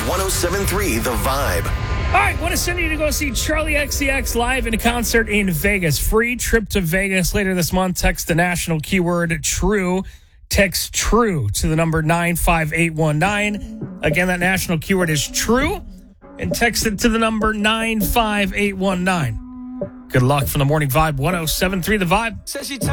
107.3 The Vibe. All right, want to send you to go see Charlie XCX live in a concert in Vegas. Free trip to Vegas later this month. Text the national keyword TRUE. Text TRUE to the number 95819. Again, that national keyword is TRUE. And text it to the number 95819. Good luck from the Morning Vibe 107.3 The Vibe. Says she